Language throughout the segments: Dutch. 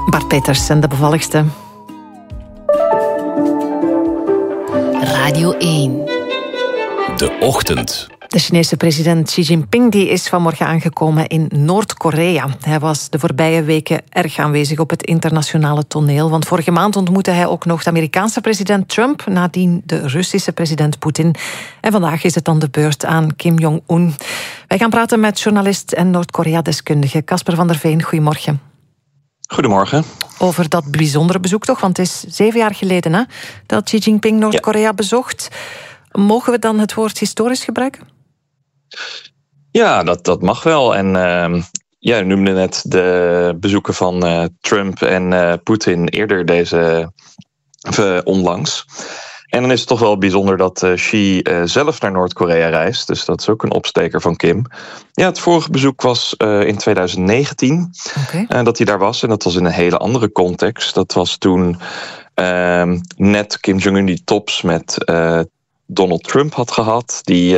Bart Peters en de bevalligste. Radio 1. De Ochtend. De Chinese president Xi Jinping die is vanmorgen aangekomen in Noord-Korea. Hij was de voorbije weken erg aanwezig op het internationale toneel. Want vorige maand ontmoette hij ook nog de Amerikaanse president Trump, nadien de Russische president Poetin. En vandaag is het dan de beurt aan Kim Jong-un. Wij gaan praten met journalist en Noord-Korea-deskundige Casper van der Veen. Goedemorgen. Goedemorgen. Over dat bijzondere bezoek toch, want het is 7 jaar geleden dat Xi Jinping Noord-Korea bezocht. Mogen we dan het woord historisch gebruiken? Ja, dat mag wel. En je noemde net de bezoeken van Trump en Poetin eerder onlangs. En dan is het toch wel bijzonder dat Xi zelf naar Noord-Korea reist. Dus dat is ook een opsteker van Kim. Ja, het vorige bezoek was in 2019 dat hij daar was. En dat was in een hele andere context. Dat was toen net Kim Jong-un die tops met Donald Trump had gehad. Die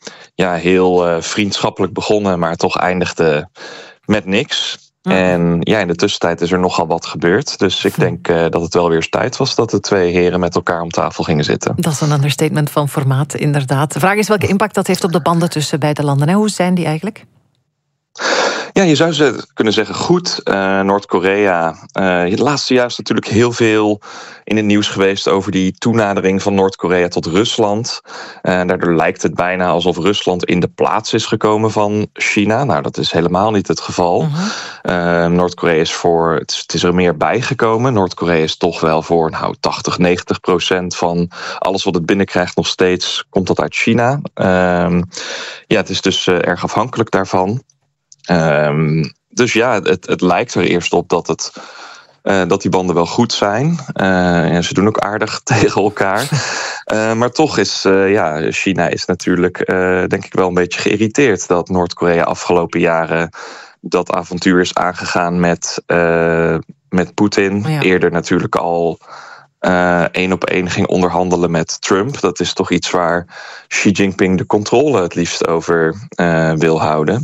heel vriendschappelijk begonnen, maar toch eindigde met niks. En in de tussentijd is er nogal wat gebeurd. Dus ik denk dat het wel weer eens tijd was dat de twee heren met elkaar om tafel gingen zitten. Dat is een understatement van formaat, inderdaad. De vraag is welke impact dat heeft op de banden tussen beide landen. Hè? Hoe zijn die eigenlijk? Ja, je zou kunnen zeggen goed. Noord-Korea. Het laatste jaar is natuurlijk heel veel in het nieuws geweest over die toenadering van Noord-Korea tot Rusland. Daardoor lijkt het bijna alsof Rusland in de plaats is gekomen van China. Nou, dat is helemaal niet het geval. Noord-Korea is er meer bijgekomen. Noord-Korea is toch wel voor 80-90% van alles wat het binnenkrijgt nog steeds komt dat uit China. Het is dus erg afhankelijk daarvan. Dus ja, het lijkt er eerst op dat die banden wel goed zijn. En ze doen ook aardig tegen elkaar. Maar toch is China is natuurlijk denk ik wel een beetje geïrriteerd dat Noord-Korea afgelopen jaren dat avontuur is aangegaan met Poetin. Ja. Eerder natuurlijk al 1 op 1 ging onderhandelen met Trump. Dat is toch iets waar Xi Jinping de controle het liefst over wil houden.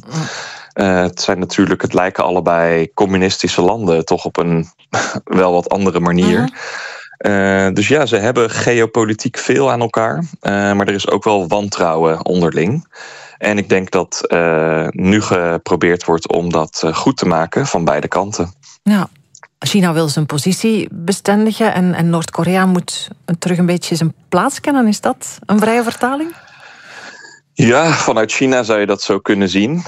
Het lijken allebei communistische landen, toch op een wel wat andere manier. Dus ja, ze hebben geopolitiek veel aan elkaar. Maar er is ook wel wantrouwen onderling. En ik denk dat nu geprobeerd wordt om dat goed te maken van beide kanten. Ja. China wil zijn positie bestendigen en Noord-Korea moet terug een beetje zijn plaats kennen. Is dat een vrije vertaling? Ja, vanuit China zou je dat zo kunnen zien.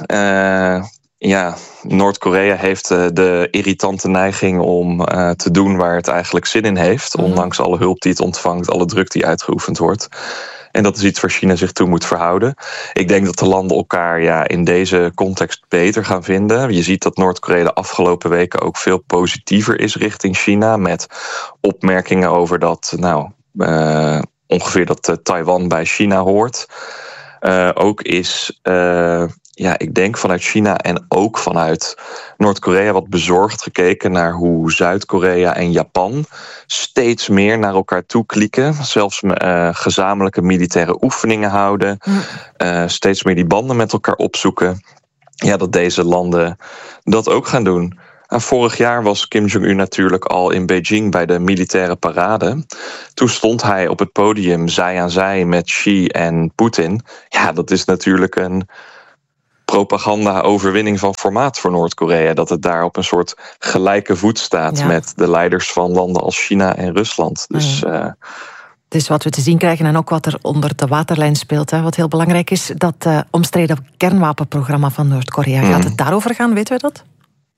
Noord-Korea heeft de irritante neiging om te doen waar het eigenlijk zin in heeft. Ondanks alle hulp die het ontvangt, alle druk die uitgeoefend wordt. En dat is iets waar China zich toe moet verhouden. Ik denk dat de landen elkaar in deze context beter gaan vinden. Je ziet dat Noord-Korea de afgelopen weken ook veel positiever is richting China. Met opmerkingen over dat ongeveer dat Taiwan bij China hoort. Ook is, ik denk vanuit China en ook vanuit Noord-Korea wat bezorgd gekeken naar hoe Zuid-Korea en Japan steeds meer naar elkaar toe klikken. Zelfs gezamenlijke militaire oefeningen houden. Steeds meer die banden met elkaar opzoeken. Ja, dat deze landen dat ook gaan doen. En vorig jaar was Kim Jong-un natuurlijk al in Beijing bij de militaire parade. Toen stond hij op het podium zij aan zij met Xi en Poetin. Ja, dat is natuurlijk een propaganda-overwinning van formaat voor Noord-Korea. Dat het daar op een soort gelijke voet staat met de leiders van landen als China en Rusland. Dus Dus wat we te zien krijgen en ook wat er onder de waterlijn speelt. Wat heel belangrijk is, dat omstreden kernwapenprogramma van Noord-Korea. Gaat het daarover gaan, weten we dat?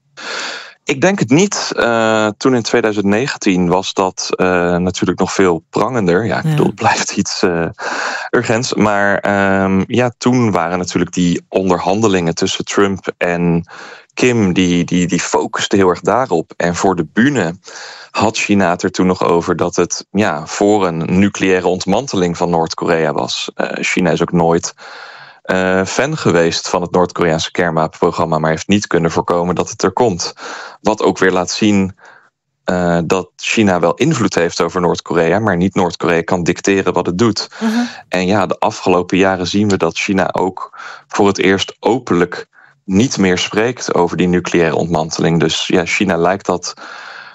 Ik denk het niet. Toen in 2019 was dat natuurlijk nog veel prangender. Ja, ik bedoel, het blijft iets urgents. Maar toen waren natuurlijk die onderhandelingen tussen Trump en Kim, die focuste heel erg daarop. En voor de bühne had China het er toen nog over dat het voor een nucleaire ontmanteling van Noord-Korea was. China is ook nooit fan geweest van het Noord-Koreaanse kernwapenprogramma, maar heeft niet kunnen voorkomen dat het er komt. Wat ook weer laat zien dat China wel invloed heeft over Noord-Korea, maar niet Noord-Korea kan dicteren wat het doet. En de afgelopen jaren zien we dat China ook voor het eerst openlijk niet meer spreekt over die nucleaire ontmanteling. Dus China lijkt dat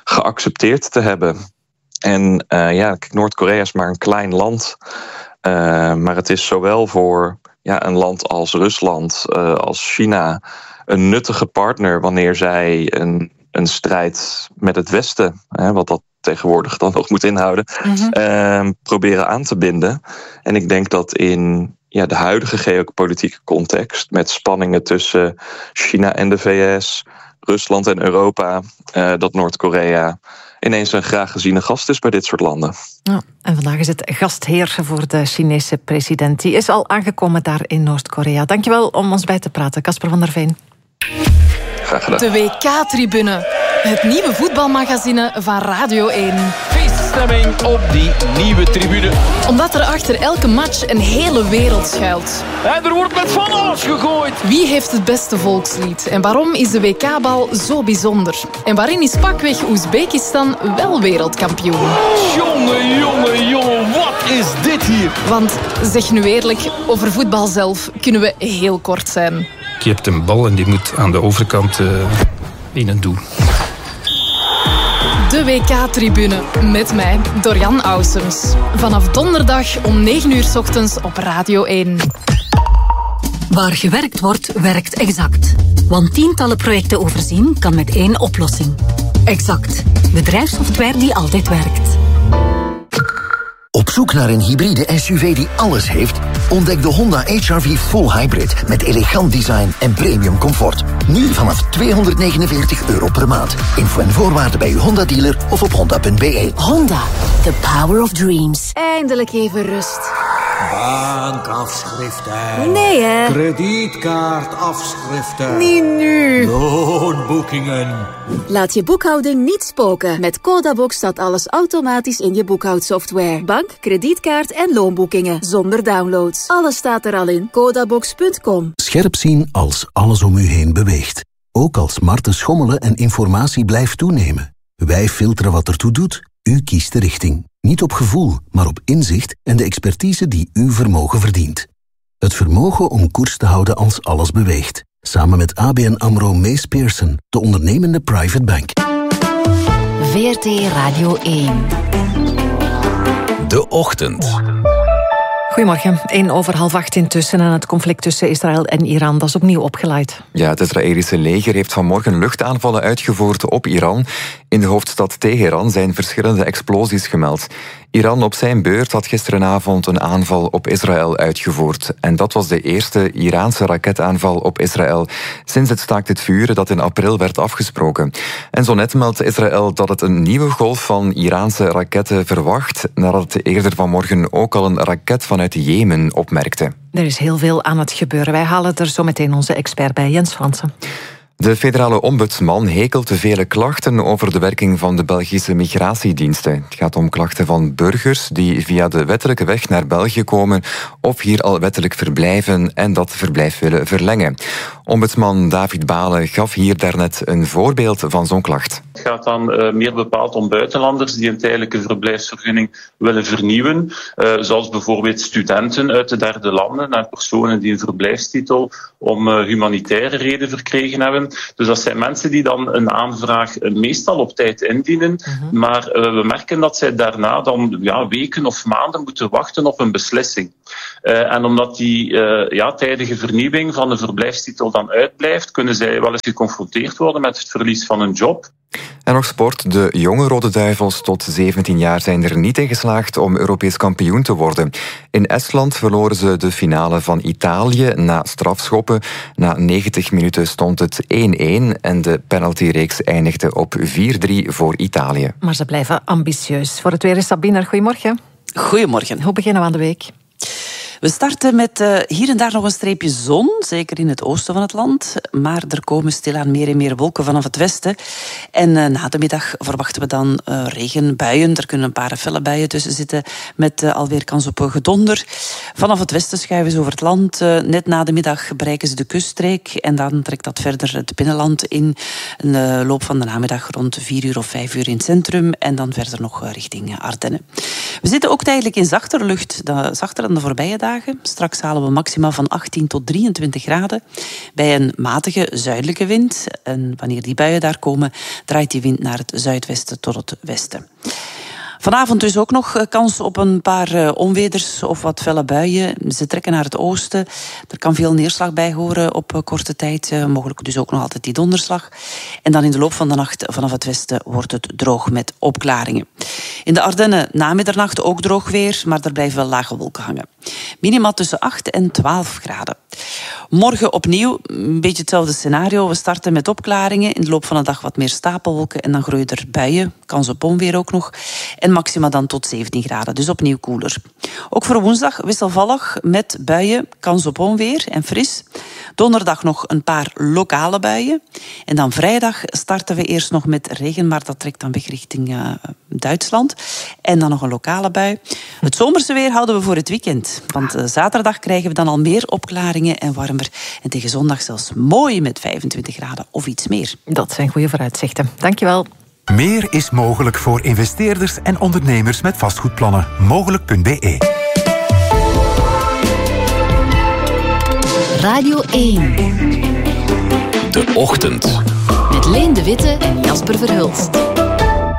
geaccepteerd te hebben. En kijk, Noord-Korea is maar een klein land. Maar het is zowel voor een land als Rusland, als China, een nuttige partner wanneer zij een strijd met het Westen, wat dat tegenwoordig dan nog moet inhouden, proberen aan te binden. En ik denk dat in de huidige geopolitieke context, met spanningen tussen China en de VS, Rusland en Europa, dat Noord-Korea ineens een graag geziene gast is bij dit soort landen. Ja, en vandaag is het gastheer voor de Chinese president. Die is al aangekomen daar in Noord-Korea. Dankjewel om ons bij te praten, Casper van der Veen. Graag gedaan. De WK-tribune. Het nieuwe voetbalmagazine van Radio 1. Feeststemming op die nieuwe tribune. Omdat er achter elke match een hele wereld schuilt. En er wordt met van alles gegooid. Wie heeft het beste volkslied? En waarom is de WK-bal zo bijzonder? En waarin is pakweg Oezbekistan wel wereldkampioen? Jongen, wat is dit hier? Want, zeg nu eerlijk, over voetbal zelf kunnen we heel kort zijn. Je hebt een bal en die moet aan de overkant in een doel. De WK-tribune met mij, Dorian Ausums. Vanaf donderdag om 9 uur 's ochtends op Radio 1. Waar gewerkt wordt, werkt Exact. Want tientallen projecten overzien kan met één oplossing. Exact. Bedrijfssoftware die altijd werkt. Op zoek naar een hybride SUV die alles heeft? Ontdek de Honda HR-V Full Hybrid met elegant design en premium comfort. Nu vanaf €249 per maand. Info en voorwaarden bij uw Honda-dealer of op honda.be. Honda. The power of dreams. Eindelijk even rust. Bankafschriften. Nee, hè? Kredietkaartafschriften. Niet nu. Loonboekingen. Laat je boekhouding niet spoken. Met Codabox staat alles automatisch in je boekhoudsoftware. Bank, kredietkaart en loonboekingen. Zonder downloads. Alles staat er al in. Codabox.com. Scherp zien als alles om u heen beweegt. Ook als markten schommelen en informatie blijft toenemen. Wij filteren wat ertoe doet. U kiest de richting. Niet op gevoel, maar op inzicht en de expertise die uw vermogen verdient. Het vermogen om koers te houden als alles beweegt. Samen met ABN AMRO Mees Pearson, de ondernemende private bank. VRT Radio 1. De Ochtend. Goedemorgen, 7:01 intussen en het conflict tussen Israël en Iran, dat is opnieuw opgeleid. Ja, het Israëlische leger heeft vanmorgen luchtaanvallen uitgevoerd op Iran. In de hoofdstad Teheran zijn verschillende explosies gemeld. Iran op zijn beurt had gisterenavond een aanval op Israël uitgevoerd. En dat was de eerste Iraanse raketaanval op Israël sinds het staakt het vuren dat in april werd afgesproken. En zo net meldt Israël dat het een nieuwe golf van Iraanse raketten verwacht, nadat het eerder vanmorgen ook al een raket vanuit Jemen opmerkte. Er is heel veel aan het gebeuren. Wij halen er zo meteen onze expert bij, Jens Fransen. De federale ombudsman hekelt te vele klachten over de werking van de Belgische migratiediensten. Het gaat om klachten van burgers die via de wettelijke weg naar België komen of hier al wettelijk verblijven en dat verblijf willen verlengen. Ombudsman David Balen gaf hier daarnet een voorbeeld van zo'n klacht. Het gaat dan meer bepaald om buitenlanders die een tijdelijke verblijfsvergunning willen vernieuwen. Zoals bijvoorbeeld studenten uit de derde landen en personen die een verblijfstitel om humanitaire reden verkregen hebben. Dus dat zijn mensen die dan een aanvraag meestal op tijd indienen. Maar we merken dat zij daarna dan weken of maanden moeten wachten op een beslissing. En omdat die tijdige vernieuwing van de verblijfstitel dan uitblijft, kunnen zij wel eens geconfronteerd worden met het verlies van een job. En nog sport. De jonge Rode Duivels tot 17 jaar zijn er niet in geslaagd om Europees kampioen te worden. In Estland verloren ze de finale van Italië na strafschoppen. Na 90 minuten stond het 1-1 en de penaltyreeks eindigde op 4-3 voor Italië. Maar ze blijven ambitieus. Voor het weer is Sabine. Goedemorgen. Goedemorgen. Hoe beginnen we aan de week? We starten met hier en daar nog een streepje zon, zeker in het oosten van het land. Maar er komen stilaan meer en meer wolken vanaf het westen. En na de middag verwachten we dan regenbuien. Er kunnen een paar felle buien tussen zitten met alweer kans op gedonder. Vanaf het westen schuiven ze over het land. Net na de middag bereiken ze de kuststreek. En dan trekt dat verder het binnenland in de loop van de namiddag rond 4 uur of 5 uur in het centrum. En dan verder nog richting Ardennen. We zitten ook tijdelijk in zachtere lucht, zachter dan de voorbije dagen. dagen. Straks halen we maxima van 18 tot 23 graden. Bij een matige zuidelijke wind. En wanneer die buien daar komen, draait die wind naar het zuidwesten tot het westen. Vanavond dus ook nog kans op een paar onweders of wat felle buien. Ze trekken naar het oosten. Er kan veel neerslag bij horen op korte tijd. Mogelijk dus ook nog altijd die donderslag. En dan in de loop van de nacht vanaf het westen wordt het droog met opklaringen. In de Ardennen na middernacht ook droog weer, maar er blijven wel lage wolken hangen. Minima tussen 8 en 12 graden. Morgen opnieuw een beetje hetzelfde scenario. We starten met opklaringen. In de loop van de dag wat meer stapelwolken en dan groeien er buien. Kans op onweer ook nog. En maxima dan tot 17 graden, dus opnieuw koeler. Ook voor woensdag wisselvallig met buien, kans op onweer en fris. Donderdag nog een paar lokale buien. En dan vrijdag starten we eerst nog met regen, maar dat trekt dan weg richting Duitsland. En dan nog een lokale bui. Het zomerse weer houden we voor het weekend. Want zaterdag krijgen we dan al meer opklaringen en warmer. En tegen zondag zelfs mooi met 25 graden of iets meer. Dat zijn goede vooruitzichten. Dankjewel. Meer is mogelijk voor investeerders en ondernemers met vastgoedplannen. Mogelijk.be. Radio 1. De Ochtend. Met Leen de Witte en Jasper Verhulst.